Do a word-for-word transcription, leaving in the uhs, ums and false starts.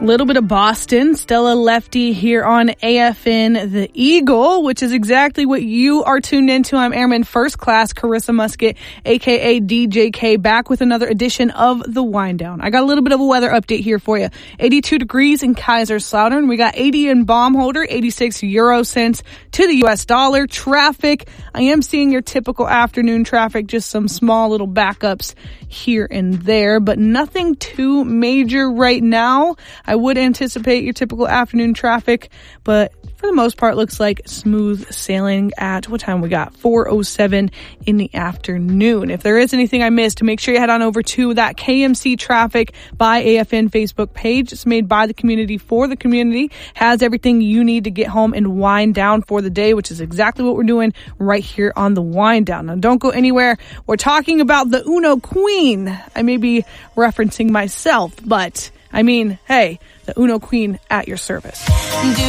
A little bit of Boston. Stella Lefty here on A F N The Eagle, which is exactly what you are tuned into. I'm Airman First Class Carissa Musket, a k a. D J K, back with another edition of The Wind Down. I got a little bit of a weather update here for you. eighty-two degrees in Kaiserslautern. We got eighty in Baumholder, eighty-six euro cents to the U S dollar. Traffic, I am seeing your typical afternoon traffic, just some small little backups here and there, but nothing too major right now. I would anticipate your typical afternoon traffic, but for the most part, looks like smooth sailing at what time we got? four oh seven in the afternoon. If there is anything I missed, make sure you head on over to that K M C Traffic by A F N Facebook page. It's made by the community for the community, has everything you need to get home and wind down for the day, which is exactly what we're doing right here on the Wind Down. Now, don't go anywhere. We're talking about the Uno Queen. I may be referencing myself, but I mean, hey, the Uno Queen at your service.